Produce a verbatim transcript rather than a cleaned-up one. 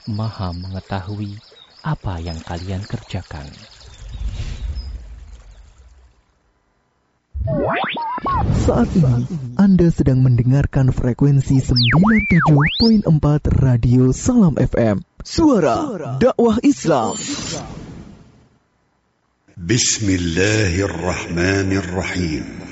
Maha mengetahui apa yang kalian kerjakan. Saat ini Anda sedang mendengarkan frekuensi sembilan puluh tujuh koma empat Radio Salam F M, Suara Dakwah Islam. Bismillahirrahmanirrahim.